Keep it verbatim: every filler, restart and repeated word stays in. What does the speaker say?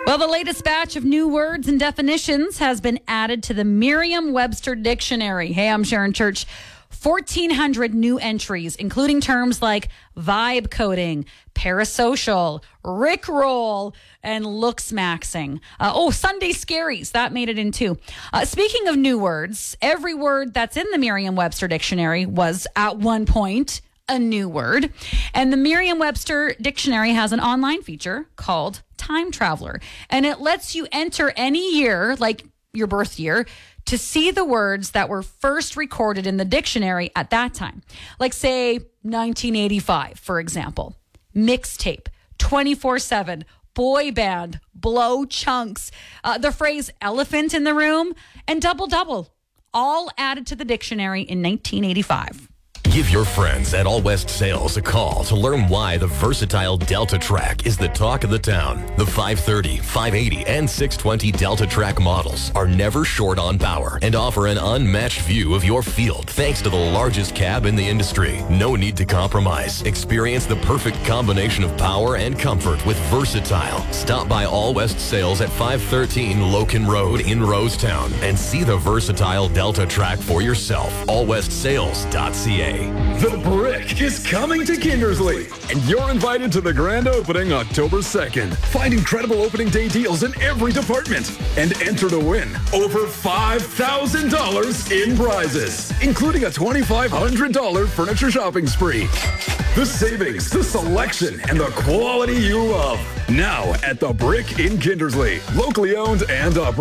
Well, the latest batch of new words and definitions has been added to the Merriam-Webster Dictionary. Hey, I'm Sharon Church. fourteen hundred new entries, including terms like vibe coding, parasocial, rickroll, and looks maxing. Uh, oh, Sunday scaries. That made it in too. Uh, speaking of new words, every word that's in the Merriam-Webster Dictionary was at one point a new word. And the Merriam-Webster Dictionary has an online feature called Time Traveler. And it lets you enter any year, like your birth year, to see the words that were first recorded in the dictionary at that time. Like, say, nineteen eighty-five, for example. Mixtape, twenty-four seven, boy band, blow chunks, uh, the phrase elephant in the room, and double-double, all added to the dictionary in nineteen eighty-five. Give your friends at All West Sales a call to learn why the versatile Delta Track is the talk of the town. The five thirty, five eighty, and six twenty Delta Track models are never short on power and offer an unmatched view of your field thanks to the largest cab in the industry. No need to compromise. Experience the perfect combination of power and comfort with Versatile. Stop by All West Sales at five thirteen Loken Road in Rosetown and see the versatile Delta Track for yourself. all west sales dot c a. The Brick is coming to Kindersley, and you're invited to the grand opening October second. Find incredible opening day deals in every department and enter to win over five thousand dollars in prizes, including a twenty-five hundred dollars furniture shopping spree. The savings, the selection, and the quality you love. Now at The Brick in Kindersley, locally owned and operated.